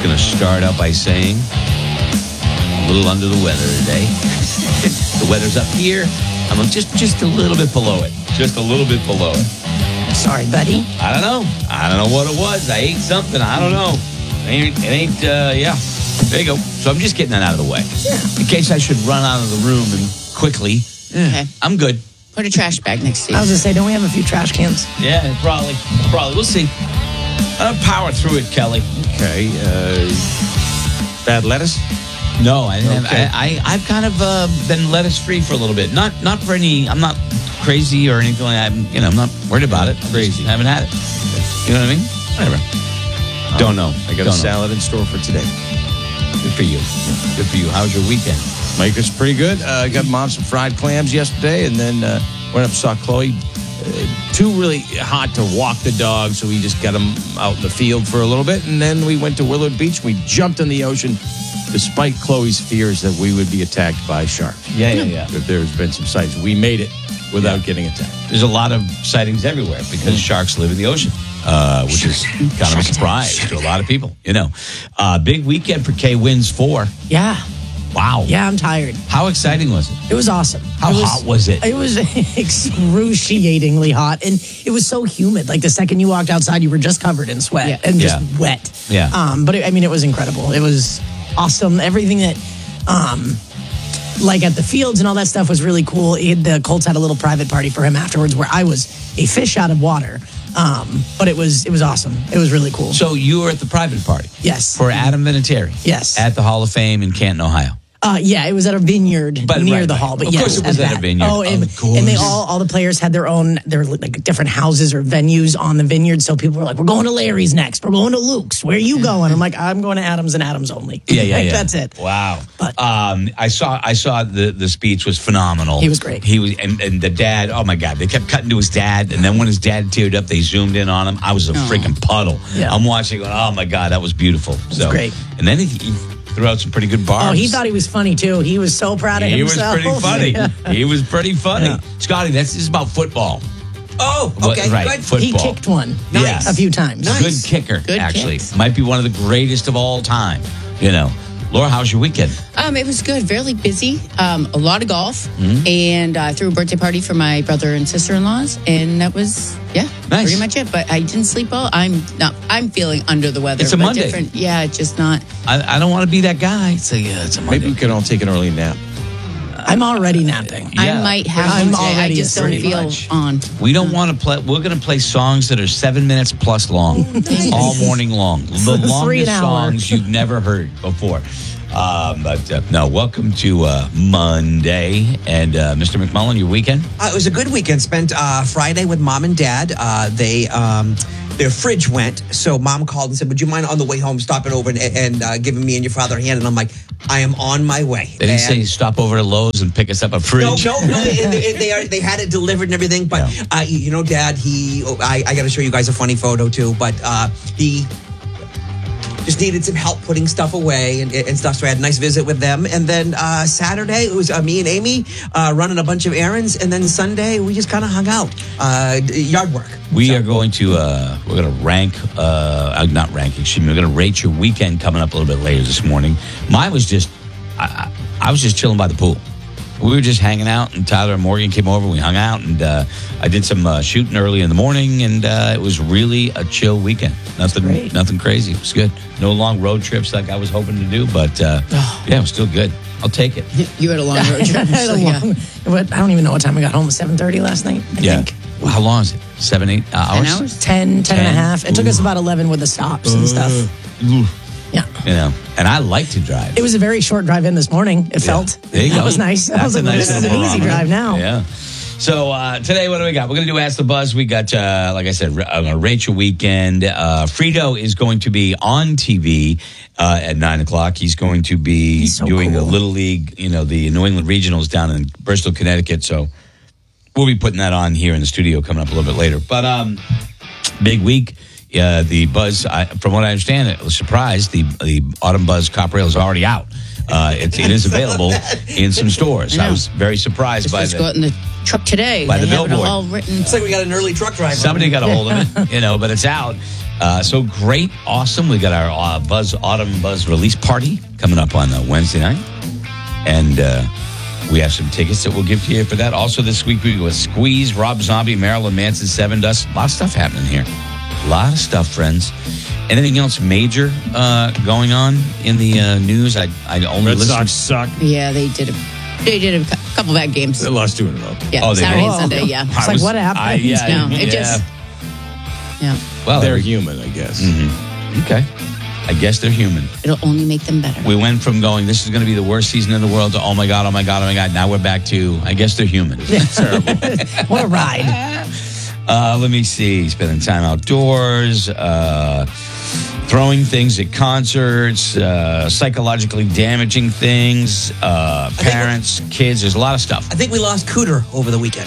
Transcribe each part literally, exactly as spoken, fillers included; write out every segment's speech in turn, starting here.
going to start out by saying a little under the weather today. The weather's up here. I'm just just a little bit below it. Just a little bit below it. Sorry, buddy. I don't know. I don't know what it was. I ate something. I don't know. It ain't, it ain't uh, yeah. There you go. So I'm just getting that out of the way. Yeah. In case I should run out of the room and quickly. Okay. I'm good. Put a trash bag next to you. I was going to say, don't we have a few trash cans? Yeah, probably. Probably. We'll see. I'll power through it, Kelly. Okay. Uh, bad lettuce? No, I didn't Okay. have, I, I, I've kind of uh, been lettuce free for a little bit. Not not for any, I'm not crazy or anything like that. I'm, you know, I'm not worried about it. Crazy. I haven't had it. You know what I mean? Whatever. Um, Don't know. I got Don't a salad in store for today. Know. Good for you. Good for you. How was your weekend? Mike, it's pretty good. I uh, got mom some fried clams yesterday, and then uh, went up and saw Chloe. Uh, too really hot to walk the dog, so we just got him out in the field for a little bit, and then we went to Willard Beach. We jumped in the ocean, despite Chloe's fears that we would be attacked by sharks. Yeah, yeah, yeah. That there's been some sightings. We made it without yeah. getting attacked. There's a lot of sightings everywhere because mm. sharks live in the ocean, uh, which is kind of a surprise to a lot of people. You know, uh, big weekend for K-Wins four. Yeah. Wow. Yeah, I'm tired. How exciting was it? It was awesome. How it was, hot was it? It was excruciatingly hot. And it was so humid. Like the second you walked outside, you were just covered in sweat yeah. and just yeah. wet. Yeah. Um, but it, I mean, it was incredible. It was awesome. Everything that, um, like at the fields and all that stuff was really cool. It, the Colts had a little private party for him afterwards where I was a fish out of water. Um, but it was it was awesome. It was really cool. So you were at the private party? Yes. For Adam Vinatieri? Yes. At the Hall of Fame in Canton, Ohio? Uh, yeah, it was at a vineyard but, near right, the right. hall. But of yes, course it was at, at a vineyard. Oh, and, of course. and they all all the players had their own their like different houses or venues on the vineyard. So people were like, "We're going to Larry's next. We're going to Luke's. Where are you going?" I'm like, "I'm going to Adams and Adams only." Yeah, yeah, like, yeah. That's it. Wow. But um, I saw I saw the the speech was phenomenal. He was great. He was and, and the dad. Oh my God! They kept cutting to his dad, and then when his dad teared up, they zoomed in on him. I was a oh. freaking puddle. Yeah. I'm watching, going, "Oh my God, that was beautiful." It was so great. And then he, he threw out some pretty good bars. Oh, he thought he was funny too. He was so proud of he himself. was pretty funny. Yeah. He was pretty funny. Yeah. Scotty, that's this is about football. Oh, What- okay. right. Good. Football. He kicked one Nice. a few times. Nice. Good kicker, Good actually. kicks. Might be one of the greatest of all time. You know, Laura, how's your weekend? Um, it was good, fairly busy. Um, a lot of golf, Mm-hmm. and I uh, threw a birthday party for my brother and sister-in-laws, and that was yeah, Nice. pretty much it. But I didn't sleep well. I'm not. I'm feeling under the weather. It's a but Monday. different- Yeah, just not. I, I don't want to be that guy. So yeah, it's a Monday. Maybe we can all take an early nap. I'm already napping. Yeah. I might have. I'm one today. I already just don't asleep. feel Much. on. We don't want to play. We're going to play songs that are seven minutes plus long, all morning long. The Three longest an hour. songs you've never heard before. Um, but uh, no, welcome to uh, Monday. And uh, Mister McMullen, your weekend? Uh, it was a good weekend. Spent uh, Friday with mom and dad. Uh, they um, their fridge went, so mom called and said, "Would you mind on the way home stopping over and, and uh, giving me and your father a hand?" And I'm like, "I am on my way." They didn't and say stop over to Lowe's and pick us up a fridge. No, no, no. They, they, they, are, they had it delivered and everything. But, Yeah. uh, you know, Dad, he, oh, I, I got to show you guys a funny photo too. But uh, he just needed some help putting stuff away and, and stuff. So I had a nice visit with them. And then uh, Saturday, it was uh, me and Amy uh, running a bunch of errands. And then Sunday, we just kind of hung out, uh, yard work. We So- are going to uh, we're going to rank, uh, not rank, excuse me. We're going to rate your weekend coming up a little bit later this morning. Mine was just, I, I, I was just chilling by the pool. We were just hanging out, and Tyler and Morgan came over. We hung out, and uh, I did some uh, shooting early in the morning, and uh, it was really a chill weekend. Nothing, great. nothing crazy. It was good. No long road trips like I was hoping to do, but uh, yeah, it was still good. I'll take it. You had a long road trip. I, had so, a yeah. long- what, I don't even know what time I got home. seven thirty last night, I Yeah. think. Well, how long is it? Seven, eight uh, hours? Ten hours? ten, ten and a Ten? half. It took us about eleven with the stops and stuff. Yeah. You know, and I like to drive. It was a very short drive in this morning. It felt. There you that go. was nice. I That's was a like, well, nice this is an little easy barometer. drive now. Yeah. So uh, today, what do we got? We're going to do Ask the Buzz. We got, uh, like I said, I'm going to rate your weekend. Uh, Frito is going to be on T V uh, at nine o'clock. He's going to be He's so doing the cool. Little League, you know, the New England Regionals down in Bristol, Connecticut. So we'll be putting that on here in the studio coming up a little bit later. But um, big week. Uh, the Buzz, I, from what I understand, I was surprised. The the Autumn Buzz Cop Rail is already out. Uh, it, it is available in some stores. I, I know. was very surprised Just by supposed to go the. out in the truck today. By they the have it billboard. all written. It's like we got an early truck driver. Somebody got a hold of it, you know, but it's out. Uh, so great, awesome. We got our uh, Buzz Autumn Buzz release party coming up on uh, Wednesday night. And uh, we have some tickets that we'll give to you for that. Also this week we go with Squeeze, Rob Zombie, Marilyn Manson, Seven Dust. A lot of stuff happening here. A lot of stuff, friends. Anything else major uh, going on in the uh, news? I, I only Red listen. Sox suck. Yeah, they did a they did a cou- couple bad games. They lost two in a row. Yeah, Oh, they Saturday did? and Sunday. Yeah, It's like, what happened? I, yeah, No, it yeah. just- yeah. Well, They're every- human, I guess. okay. I guess they're human. It'll only make them better. We went from going, this is going to be the worst season in the world to, oh my God, oh my God, oh my God. Now we're back to, I guess they're human. Terrible. What a ride. Uh, let me see. Spending time outdoors, uh, throwing things at concerts, uh, psychologically damaging things, uh, parents, kids. There's a lot of stuff. I think we lost Cooter over the weekend.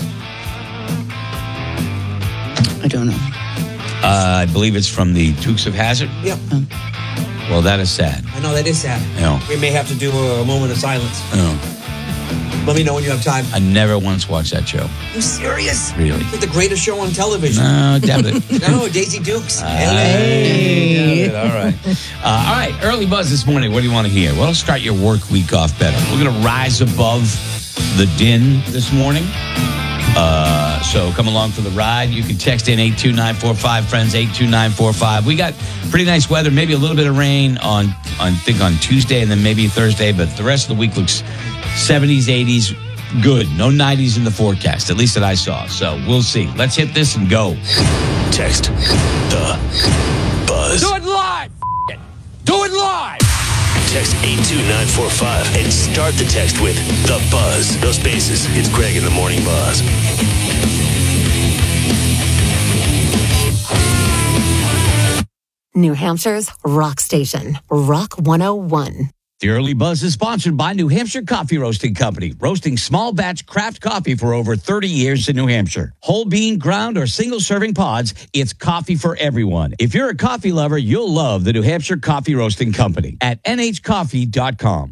I don't know. Uh, I believe it's from the Dukes of Hazzard. Yep. Well, that is sad. I know that is sad. Yeah. We may have to do a moment of silence. Oh, Let me know when you have time. I never once watched that show. You serious? Really? It's like the greatest show on television. No, doubt it. No, Daisy Dukes. Hey. All right. Uh, all right. Early buzz this morning. What do you want to hear? Well, let's start your work week off better. We're going to rise above the din this morning. Uh, so come along for the ride. You can text in eight two nine four five, friends, eight two nine four five. We got pretty nice weather, maybe a little bit of rain on, on I think on Tuesday and then maybe Thursday, but the rest of the week looks seventies, eighties, good. No nineties in the forecast, at least that I saw. So we'll see. Let's hit this and go. Text the buzz. Do it live. F- it. Do it live. Text eight two nine four five and start the text with the buzz. No spaces. It's Greg in the Morning Buzz. New Hampshire's rock station, Rock one oh one. The Early Buzz is sponsored by New Hampshire Coffee Roasting Company, roasting small batch craft coffee for over thirty years in New Hampshire. Whole bean, ground, or single serving pods, it's coffee for everyone. If you're a coffee lover, you'll love the New Hampshire Coffee Roasting Company at N H coffee dot com.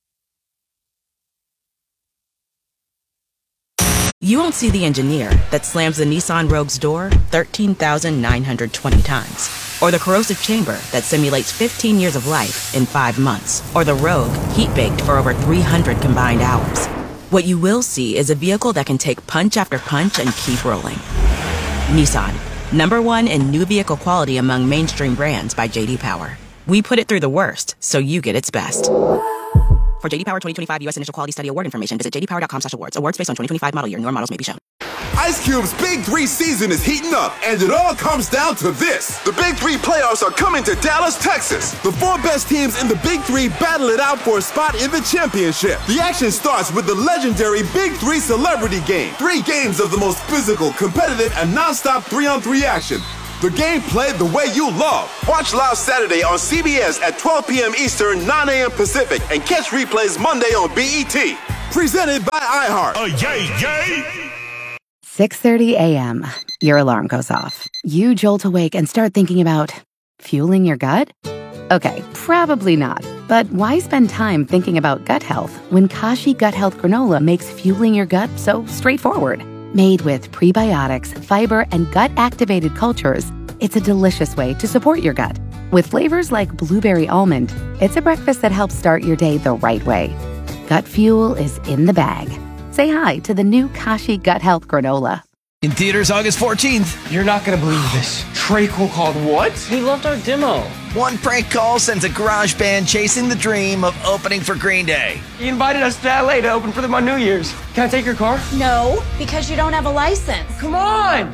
You won't see the engineer that slams the Nissan Rogue's door thirteen thousand nine hundred twenty times. Or the corrosive chamber that simulates fifteen years of life in five months. Or the Rogue heat-baked for over three hundred combined hours. What you will see is a vehicle that can take punch after punch and keep rolling. Nissan, number one in new vehicle quality among mainstream brands by J D Power. We put it through the worst, so you get its best. For J D Power twenty twenty-five U S Initial Quality Study Award information, visit j d power dot com slash awards. Awards based on twenty twenty-five model year. Newer models may be shown. Ice Cube's Big Three season is heating up, and it all comes down to this. The Big Three playoffs are coming to Dallas, Texas. The four best teams in the Big Three battle it out for a spot in the championship. The action starts with the legendary Big Three Celebrity Game. Three games of the most physical, competitive, and non-stop three-on-three action. The game played the way you love. Watch live Saturday on C B S at twelve p.m. Eastern, nine a.m. Pacific, and catch replays Monday on B E T. Presented by iHeart. Oh, yay, yay! six thirty a.m. Your alarm goes off. You jolt awake and start thinking about fueling your gut? Okay, probably not. But why spend time thinking about gut health when Kashi Gut Health Granola makes fueling your gut so straightforward? Made with prebiotics, fiber, and gut-activated cultures, it's a delicious way to support your gut. With flavors like blueberry almond, it's a breakfast that helps start your day the right way. Gut fuel is in the bag. Say hi to the new Kashi Gut Health Granola. In theaters August fourteenth. You're not going to believe this. Trey Cool called what? He loved our demo. One prank call sends a garage band chasing the dream of opening for Green Day. He invited us to L A to open for them on New Year's. Can I take your car? No, because you don't have a license. Come on!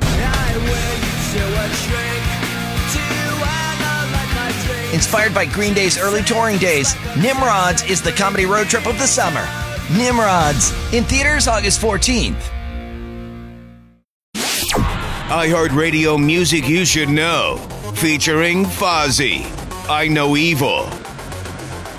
Inspired by Green Day's early touring days, Nimrods is the comedy road trip of the summer. Nimrods, in theaters August fourteenth. iHeartRadio Music You Should Know, featuring Fozzy, I Know Evil,